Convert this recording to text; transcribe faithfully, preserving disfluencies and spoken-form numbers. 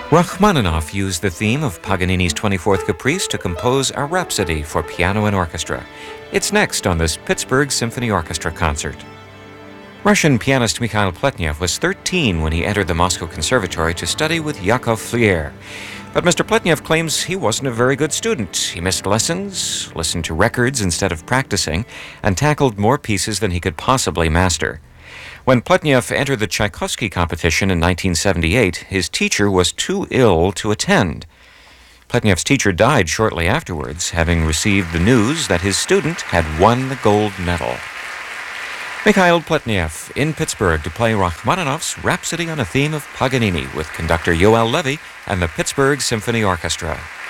Rachmaninoff used the theme of Paganini's twenty-fourth Caprice to compose a rhapsody for piano and orchestra. It's next on this Pittsburgh Symphony Orchestra concert. Russian pianist Mikhail Pletnev was thirteen when he entered the Moscow Conservatory to study with Yakov Flier. But Mister Pletnev claims he wasn't a very good student. He missed lessons, listened to records instead of practicing, and tackled more pieces than he could possibly master. When Pletnev entered the Tchaikovsky competition in nineteen seventy-eight, his teacher was too ill to attend. Pletnev's teacher died shortly afterwards, having received the news that his student had won the gold medal. Mikhail Pletnev in Pittsburgh to play Rachmaninoff's Rhapsody on a theme of Paganini with conductor Yoel Levy and the Pittsburgh Symphony Orchestra.